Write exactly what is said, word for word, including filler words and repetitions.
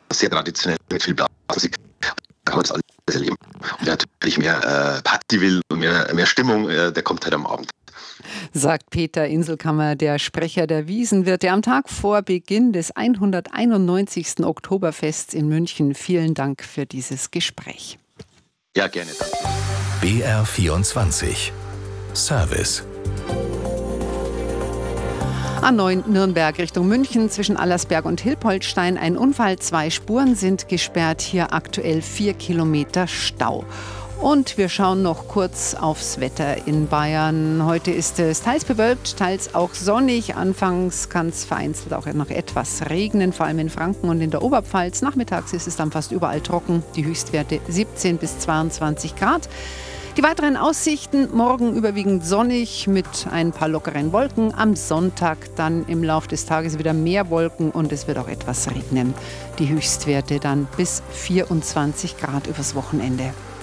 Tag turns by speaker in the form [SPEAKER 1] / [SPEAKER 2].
[SPEAKER 1] sehr traditionell mit viel Blasmusik. Da kann man das alles erleben. Und wer natürlich mehr äh, Party will und mehr, mehr Stimmung, äh, der kommt halt am Abend.
[SPEAKER 2] Sagt Peter Inselkammer, der Sprecher der Wiesenwirte, am Tag vor Beginn des hunderteinundneunzigsten Oktoberfests in München. Vielen Dank für dieses Gespräch.
[SPEAKER 1] Ja, gerne, danke.
[SPEAKER 3] B R vierundzwanzig Service.
[SPEAKER 2] A neun Nürnberg Richtung München zwischen Allersberg und Hilpoltstein ein Unfall. Zwei Spuren sind gesperrt. Hier aktuell vier Kilometer Stau. Und wir schauen noch kurz aufs Wetter in Bayern. Heute ist es teils bewölkt, teils auch sonnig. Anfangs kann es vereinzelt auch noch etwas regnen, vor allem in Franken und in der Oberpfalz. Nachmittags ist es dann fast überall trocken. Die Höchstwerte siebzehn bis zweiundzwanzig Grad. Die weiteren Aussichten: morgen überwiegend sonnig mit ein paar lockeren Wolken. Am Sonntag dann im Laufe des Tages wieder mehr Wolken und es wird auch etwas regnen. Die Höchstwerte dann bis vierundzwanzig Grad übers Wochenende.